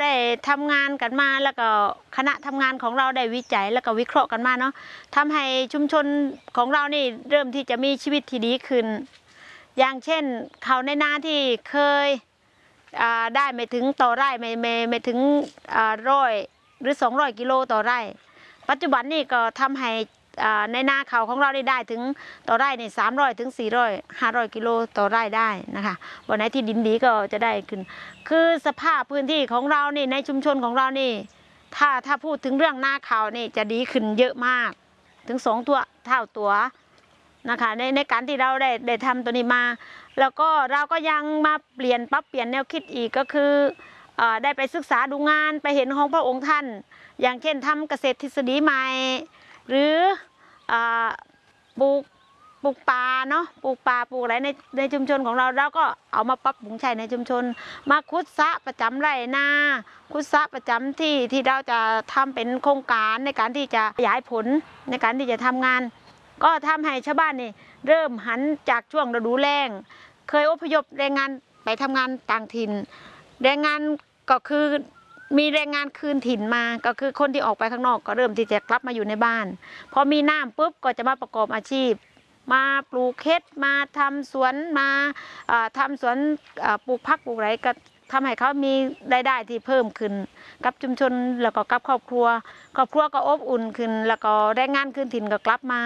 ได้ทำงานกันมาแล้วก็คณะทำงานของเราได้วิจัยแล้วก็วิเคราะห์กันมาเนาะทำให้ชุมชนของเรานี่เริ่มที่จะมีชีวิตที่ดีขึ้นอย่างเช่นเขาในนาที่เคยได้ไม่ถึงต่อไร่ไม่ถึง100 หรือ 200 กิโลต่อไร่ปัจจุบันนี่ก็ทำให้ในนาเขาของเราได้ถึงต่อไร่นี่300 ถึง 400 500 กิโลต่อไร่ได้นะคะวันไหนที่ดินดีก็จะได้ขึ้นคือสภาพพื้นที่ของเรานี่ในชุมชนของเรานี่ถ้าพูดถึงเรื่องนาข้าวนี่จะดีขึ้นเยอะมากถึง2 เท่าตัวนะคะในการที่เราได้ทำตัวนี้มาแล้วก็เราก็ยังมาปรับเปลี่ยนแนวคิดอีกก็คือได้ไปศึกษาดูงานไปเห็นของพระองค์ท่านอย่างเช่นทำเกษตรทฤษฎีใหม่หรือปลูกป่าเนาะปลูกป่าปลูกอะไรในชุมชนของเราก็เอามาปรับปรุงใช้ในชุมชนมาขุดสระประจำไร่นาขุดสระประจำที่เราจะทำเป็นโครงการในการที่จะขยายผลในการที่จะทำงานก็ทำให้ชาวบ้านนี่เริ่มหันจากช่วงฤดูแล้งเคยอพยพแรงงานไปทำงานต่างถิ่นแรงงานก็คือมีแรงงานคืนถิ่นมาก็คือคนที่ออกไปข้างนอกก็เริ่มที่จะกลับมาอยู่ในบ้านพอมีน้ำปุ๊บก็จะมาประกอบอาชีพมาปลูกเห็ดมาทำสวนมาทำสวนปลูกผักปลูกอะไรก็ทำให้เขามีรายได้ที่เพิ่มขึ้นกับชุมชนแล้วก็กับครอบครัวก็อบอุ่นขึ้นแล้วก็แรงงานคืนถิ่นก็กลับมา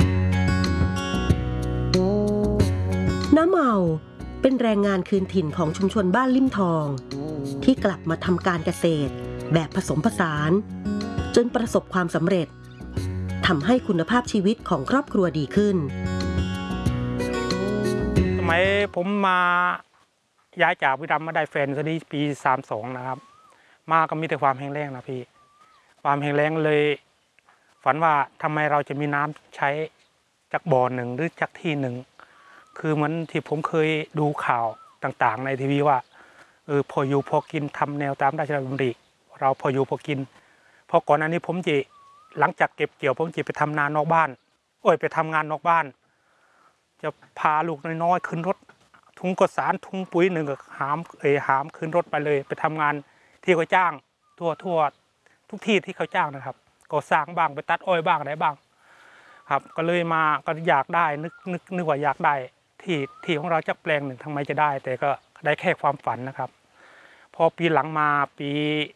น้าเมาเป็นแรงงานคืนถิ่นของชุมชนบ้านลิ่มทองที่กลับมาทำการเกษตรแบบผสมผสานจนประสบความสำเร็จทำให้คุณภาพชีวิตของครอบครัวดีขึ้นสมัยผมมาย้ายจากบุรีรัมย์มาได้แฟนสดีปี32นะครับมาก็มีแต่ความแห้งแล้งนะพี่ความแห้งแล้งเลยฝันว่าทำไมเราจะมีน้ำใช้จากบ่อหนึ่งหรือจากที่หนึ่งคือเหมือนที่ผมเคยดูข่าวต่างๆในทีวีว่าพออยู่พอกินทำแนวตามราชดำริเราพออยู่พอกินพอก่อนอันนี้ผมจะหลังจากเก็บเกี่ยวผมจะไปทำนานอกบ้านไปทำงานนอกบ้านจะพาลูกน้อยๆขึ้นรถถุงกสารถุงปุ๋ยหนึ่งก็หามขึ้นรถไปเลยไปทำงานที่เขาจ้างทั่วทุกที่ที่เขาจ้างนะครับก็สร้างบ้างไปตัดอ้อยบ้างอะไรบ้างครับก็เลยมาก็อยากได้นึกว่าอยากได้ที่ของเราจักแปลงหนึ่งทำไมจะได้แต่ก็ได้แค่ความฝันนะครับพอปีหลังมาปี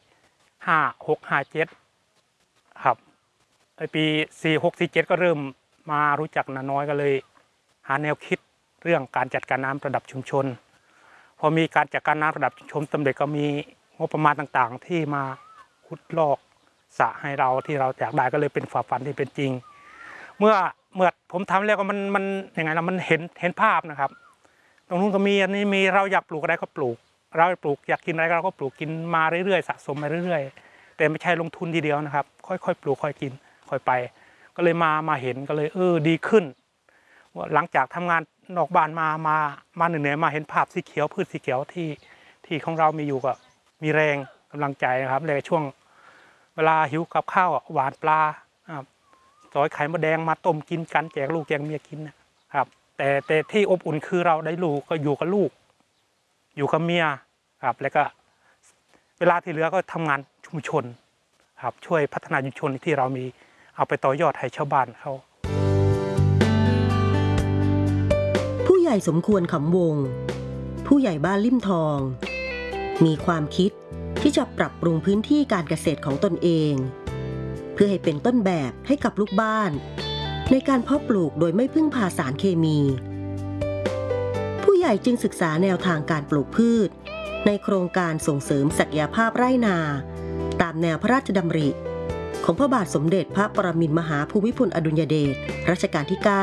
56-57ครับปี46-47ก็เริ่มมารู้จักน้าน้อยก็เลยหาแนวคิดเรื่องการจัดการน้ำระดับชุมชนพอมีการจัดการน้ำระดับชุมชนสำเร็จก็มีงบประมาณต่างๆที่มาขุดลอกสระให้เราที่เราอยากได้ก็เลยเป็นฝันที่เป็นจริงเมื่อผมทำแล้วก็มันยังไงล่ะมันเห็นภาพนะครับตรงนู้นก็มีอันนี้มีเราอยากปลูกอะไรก็ปลูกเราปลูกอยากกินอะไรเราก็ปลูกกินมาเรื่อยๆสะสมมาเรื่อยๆแต่ไม่ใช่ลงทุนทีเดียวนะครับค่อยๆปลูกค่อยกินค่อยไปก็เลยมาเห็นก็เลยดีขึ้นหลังจากทำงานนอกบ้านมาเหนื่อยมาเห็นภาพสีเขียวพืชสีเขียวที่ของเรามีอยู่ก็มีแรงกำลังใจนะครับในช่วงเวลาหิวกับข้าวหวานปลาซอยไข่มดแดงมาต้มกินกันแจกลูกแจกเมียกินนะครับแต่ที่อบอุ่นคือเราได้ลูกก็อยู่กับลูกอยู่กับเมียครับแล้วก็เวลาที่เหลือก็ทำงานชุมชนครับช่วยพัฒนาชุมชนที่เรามีเอาไปต่อยอดให้ชาวบ้านเขาผู้ใหญ่สมควรขำวงผู้ใหญ่บ้านลิ่มทองมีความคิดที่จะปรับปรุงพื้นที่การเกษตรของตนเองเพื่อให้เป็นต้นแบบให้กับลูกบ้านในการเพาะปลูกโดยไม่พึ่งพาสารเคมีผู้ใหญ่จึงศึกษาแนวทางการปลูกพืชในโครงการส่งเสริมศักยภาพไร่นาตามแนวพระราชดำริของพระบาทสมเด็จพระปรมินทรมหาภูมิพลอดุลยเดชรัชกาลที่ 9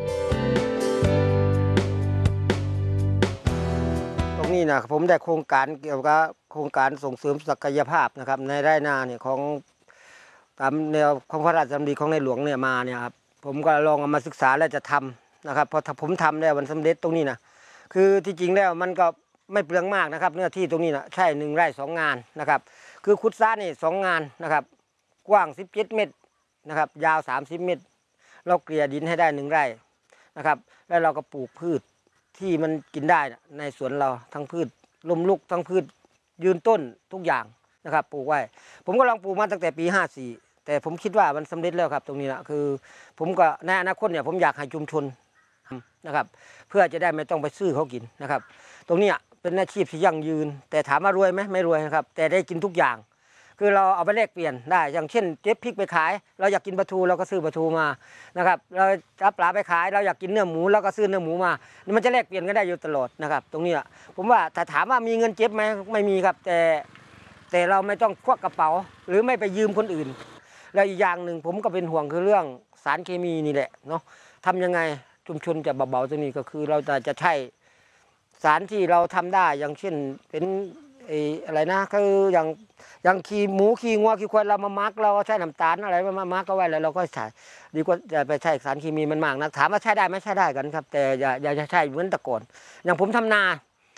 ตรงนี้นะผมได้โครงการเกี่ยวกับโครงการส่งเสริมศักยภาพนะครับในไร่นาเนี่ยของตามแนวของพระราชดำริของในหลวงเนี่ยมาเนี่ยครับผมก็ลองเอามาศึกษาและจะทำนะครับพอผมทำแล้วมันสำเร็จตรงนี้นะคือที่จริงแล้วมันก็ไม่เปลืองมากนะครับเนื้อที่ตรงนี้นะใช่1 ไร่ 2 งานนะครับคือขุดสระนี่2 งานนะครับกว้าง17 เมตรนะครับยาว30 เมตรเราเกลี่ยดินให้ได้1 ไร่นะครับแล้วเราก็ปลูกพืชที่มันกินได้ในสวนเราทั้งพืชลมลุกทั้งพืชยืนต้นทุกอย่างนะครับปลูกไว้ผมก็ลองปลูกมาตั้งแต่ปี54แต่ผมคิดว่ามันสำเร็จแล้วครับตรงนี้นะคือผมก็ในอนาคตเนี่ยผมอยากให้ชุมชนนะครับเพื่อจะได้ไม่ต้องไปซื้อเขากินนะครับตรงนี้เป็นอาชีพที่ยั่งยืนแต่ถามว่ารวยไหมไม่รวยนะครับแต่ได้กินทุกอย่างคือเราเอาไปแลกเปลี่ยนได้อย่างเช่นเก็บพริกไปขายเราอยากกินปลาทูเราก็ซื้อปลาทูมานะครับเราจับปลาไปขายเราอยากกินเนื้อหมูเราก็ซื้อเนื้อหมูมามันจะแลกเปลี่ยนกันได้อยู่ตลอดนะครับตรงนี้ผมว่าถ้าถามว่ามีเงินเก็บไหมไม่มีครับแต่เราไม่ต้องควักกระเป๋าหรือไม่ไปยืมคนอื่นแล้วอีกอย่างหนึ่งผมก็เป็นห่วงคือเรื่องสารเคมีนี่แหละเนาะทำยังไงชุมชนจะเบาๆตรงนี้ก็คือเราจะใช้สารที่เราทำได้อย่างเช่นเป็นอะไรนะคืออย่างขี้หมูขี้งัวขี้ควายเรามามักเราใช้น้ำตาลอะไรมามักก็ไว้แล้วเราก็ใช้ดีกว่าจะไปใช้สารเคมีมันมากนะถามว่าใช้ได้ไหมใช้ได้กันครับแต่อย่าใช้เหมือนแต่ก่อนอย่างผมทำนา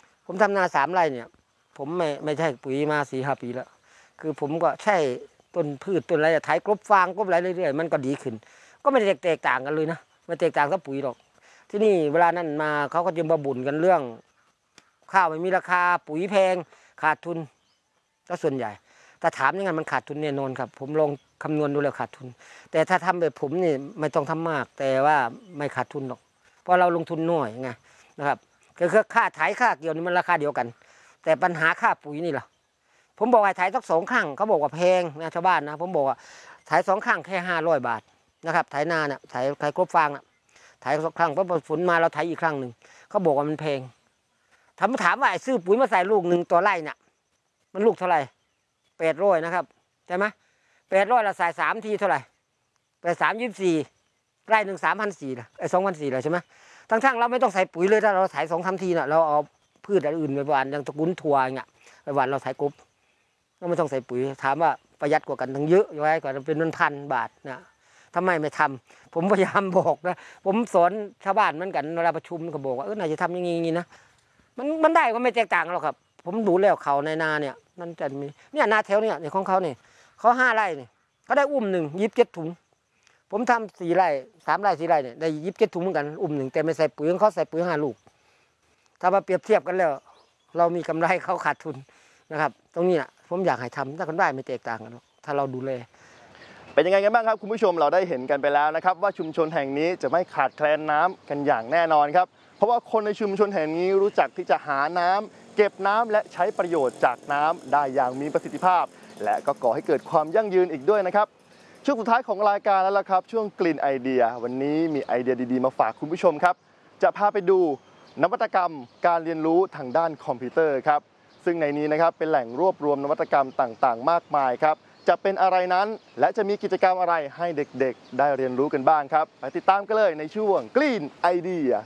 3 ไร่เนี่ยผมไม่ใช่ปุ๋ยมา4-5 ปีแล้วคือผมก็ใช้ต้นพืชต้นอะไรไถกลบฟางกลบอะไรเรื่อยๆมันก็ดีขึ้นก็ไม่ได้แตกต่างกันเลยนะไม่แตกต่างกับปุ๋ยหรอกที่นี่เวลานั้นมาเขาก็จะมาบ่นกันเรื่องข้าวไม่มีราคาปุ๋ยแพงขาดทุนก็ส่วนใหญ่ถ้าถามยังไงมันขาดทุนแน่นอนครับผมลองคำนวณดูแล้วขาดทุนแต่ถ้าทำแบบผมนี่ไม่ต้องทำมากแต่ว่าไม่ขาดทุนหรอกเพราะเราลงทุนน้อยไงนะครับคือค่าไถค่าเกี่ยวนี่มันราคาเดียวกันแต่ปัญหาค่าปุ๋ยนี่ล่ะผมบอกให้ไถสัก2 ครั้งเขาบอกว่าแพงนะชาวบ้านนะผมบอกว่าไถ2 ครั้งแค่500 บาทนะครับไถนาเนี่ยไถกบฟางน่ะไถ2 ครั้งพอฝนมาเราไถอีกครั้งหนึ่งเขาบอกว่ามันแพงถามว่าไอ้ซื้อปุ๋ยมาใส่ลูกหนึ่งต่อไร่เนี่ยมันลูกเท่าไหร่800นะครับใช่ไหม800เราใส่3 ทีเท่าไหร่3 24ไร่หนึ่ง3,400ละ2,400เลยใช่ไหมทั้งเราไม่ต้องใส่ปุ๋ยเลยถ้าเราใส่2-3 ทีน่ะเราเอาพืชอื่นไปหว่านอย่างตระกูลถั่วเงี้ยไปหว่านเราใส่กบเราไม่ต้องใส่ปุ๋ยถามว่าประหยัดกว่ากันทั้งเยอะไว้กว่าเป็น1,000 บาทนะทำไมไม่ทำผมพยายามบอกนะผมสอนชาวบ้านเหมือนกันเวลาประชุมก็บอกว่าน่าจะทำอย่างนี้นะมันได้ก็ไม่แตกต่างหรอกครับผมดูแล้วเขาในนาเนี่ยมันจะมีเนี่ยนาแถวเนี่ยของเขาเนี่ยเขา5 ไร่เนี่ยเขาได้หนึ่ง27 ถุงผมทำ4 ไร่3 ไร่ 4 ไร่เนี่ยได้27 ถุงเหมือนกันหนึ่งแต่ไม่ใส่ปุ๋ยเขาใส่ปุ๋ย5 ลูกถ้ามาเปรียบเทียบกันแล้วเรามีกำไรเขาขาดทุนนะครับตรงนี้นะผมอยากให้ทำถ้าคนได้ไม่แตกต่างกันถ้าเราดูแลเป็นยังไงกันบ้างครับคุณผู้ชมเราได้เห็นกันไปแล้วนะครับว่าชุมชนแห่งนี้จะไม่ขาดแคลนน้ำกันอย่างแน่นอนครับเพราะว่าคนในชุมชนแห่งนี้รู้จักที่จะหาน้ำเก็บน้ำและใช้ประโยชน์จากน้ำได้อย่างมีประสิทธิภาพและก็ก่อให้เกิดความยั่งยืนอีกด้วยนะครับช่วงสุดท้ายของรายการแล้วล่ะครับช่วงกลิ่นไอเดียวันนี้มีไอเดียดีๆมาฝากคุณผู้ชมครับจะพาไปดูนวัตกรรมการเรียนรู้ทางด้านคอมพิวเตอร์ครับซึ่งในนี้นะครับเป็นแหล่งรวบรวมนวัตกรรมต่างๆมากมายครับจะเป็นอะไรนั้นและจะมีกิจกรรมอะไรให้เด็กๆได้เรียนรู้กันบ้างครับไปติดตามกันเลยในช่วงกลิ่นไอเดีย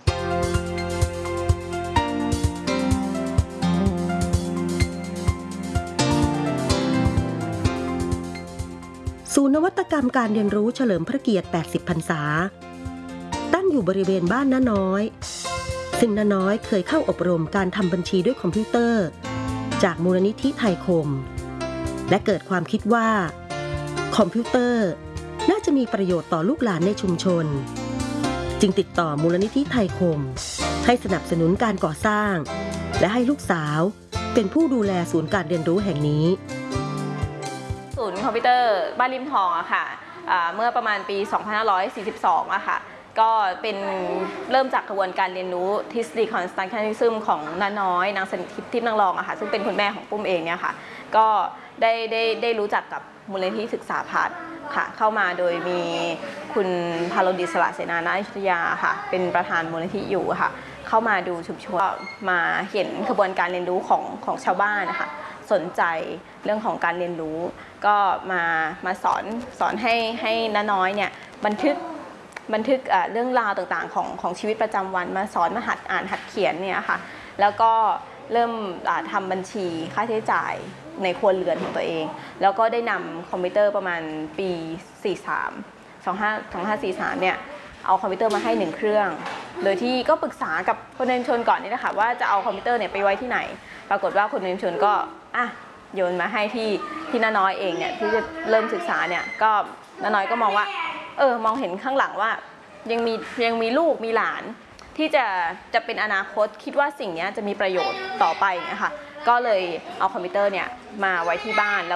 ศูนย์นวัตกรรมการเรียนรู้เฉลิมพระเกียรติ80 พรรษาตั้งอยู่บริเวณบ้านน้าน้อยซึ่งน้าน้อยเคยเข้าอบรมการทำบัญชีด้วยคอมพิวเตอร์จากมูลนิธิไทยคมและเกิดความคิดว่าคอมพิวเตอร์น่าจะมีประโยชน์ต่อลูกหลานในชุมชนจึงติดต่อมูลนิธิไทยคมให้สนับสนุนการก่อสร้างและให้ลูกสาวเป็นผู้ดูแลศูนย์การเรียนรู้แห่งนี้ศูนย์คอมพิวเตอร์บ้านริมทองอะค่ะเมื่อประมาณปี 2542อะค่ะก็เป็นเริ่มจากกระบวนการเรียนรู้ทฤษฎี Constructionism ของน้าน้อยนางสนิททิพย์นางรองอะค่ะซึ่งเป็นคุณแม่ของปุ้มเองเนี่ยค่ะก็ได้รู้จักกับมูลนิธิศึกษาพัฒน์ค่ะเข้ามาโดยมีคุณพาโลดิสระเสนานาอยุธยาค่ะเป็นประธานมูลนิธิอยู่ค่ะเข้ามาดูชุมชนมาเห็นกระบวนการเรียนรู้ของชาวบ้านนะคะสนใจเรื่องของการเรียนรู้ก็มาสอนให้น้าน้อยเนี่ยบันทึกเรื่องราวต่างๆของชีวิตประจำวันมาสอนมาหัดอ่านหัดเขียนเนี่ยค่ะแล้วก็เริ่มทำบัญชีค่าใช้จ่ายในครัวเรือนของตัวเองแล้วก็ได้นำคอมพิวเตอร์ประมาณปี2543เนี่ยเอาคอมพิวเตอร์มาให้1 เครื่องโดยที่ก็ปรึกษากับคนในชุมชนก่อนนี่นะคะว่าจะเอาคอมพิวเตอร์เนี่ยไปไว้ที่ไหนปรากฏว่าคนในชุมชนก็โยนมาให้ที่น้าน้อยเองเนี่ยที่จะเริ่มศึกษาเนี่ยก็น้าน้อยก็มองว่ามองเห็นข้างหลังว่ายังมีลูกมีหลานที่จะเป็นอนาคตคิดว่าสิ่งนี้จะมีประโยชน์ต่อไปนะคะก็เลยเอาคอมพิวเตอร์เนี่ยมาไว้ที่บ้าน